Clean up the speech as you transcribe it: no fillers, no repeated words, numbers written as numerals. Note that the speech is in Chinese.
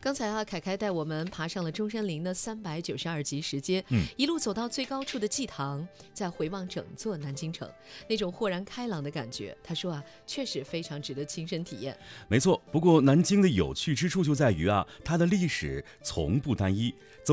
刚才啊，凯凯带我们爬上了中山陵的392级石阶，一路走到最高处的祭堂，再回望整座南京城，那种豁然开朗的感觉，他说啊，确实非常值得亲身体验。 没错，不过南京的有趣之处就在于啊，它的历史从不单一。